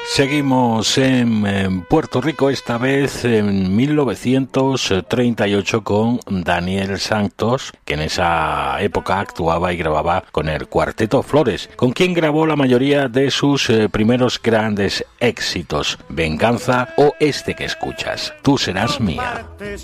Seguimos en Puerto Rico, esta vez en 1938 con Daniel Santos, que en esa época actuaba y grababa con el Cuarteto Flores, con quien grabó la mayoría de sus primeros grandes éxitos, Venganza o este que escuchas, Tú serás mía.